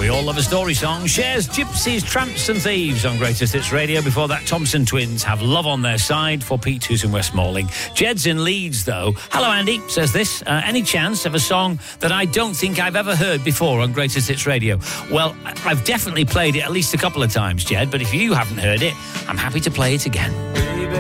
We all love a story song. Shares, Gypsies, Tramps and Thieves on Greatest Hits Radio. Before that, Thompson Twins have Love on Their Side for Pete, who's in West Malling. Jed's in Leeds, though. Hello, Andy, says this. Any chance of a song that I don't think I've ever heard before on Greatest Hits Radio? Well, I've definitely played it at least a couple of times, Jed, but if you haven't heard it, I'm happy to play it again.